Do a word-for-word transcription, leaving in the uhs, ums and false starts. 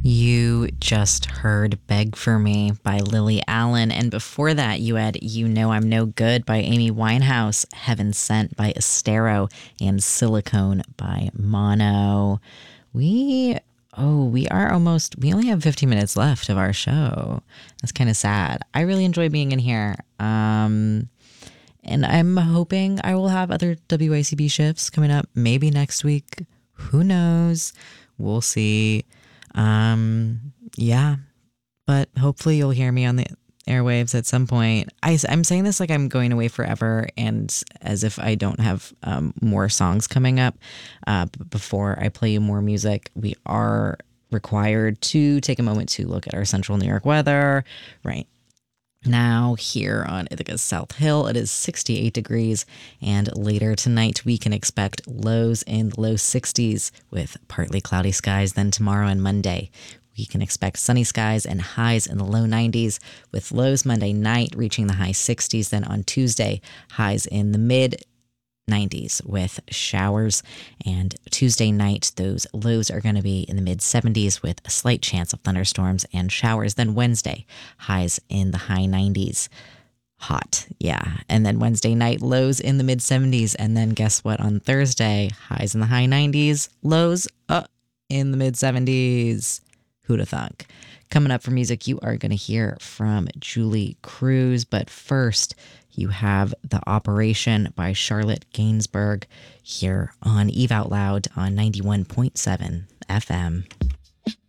You just heard Beg for Me by Lily Allen. And before that, you had You Know I'm No Good by Amy Winehouse, Heaven Sent by Estero, and Silicone by Mono. We, oh, we are almost, we only have fifteen minutes left of our show. That's kind of sad. I really enjoy being in here. Um, and I'm hoping I will have other W A C B shifts coming up maybe next week. Who knows? We'll see. Um, yeah, but hopefully you'll hear me on the airwaves at some point. I, I'm saying this like I'm going away forever and as if I don't have um, more songs coming up. Uh, but before I play you more music, we are required to take a moment to look at our central New York weather. Right now, here on Ithaca's South Hill, it is sixty-eight degrees, and later tonight we can expect lows in the low sixties with partly cloudy skies. Then tomorrow and Monday, we can expect sunny skies and highs in the low nineties, with lows Monday night reaching the high sixties. Then on Tuesday, highs in the mid nineties with showers, and Tuesday night those lows are going to be in the mid seventies with a slight chance of thunderstorms and showers. Then Wednesday, highs in the high nineties. Hot, yeah. And then Wednesday night, lows in the mid seventies. And then guess what? On Thursday, highs in the high nineties, lows uh, in the mid seventies. Who'da thunk? Coming up for music, you are going to hear from Julie Cruz. But first, you have The Operation by Charlotte Gainsbourg here on Eve Out Loud on ninety-one point seven F M.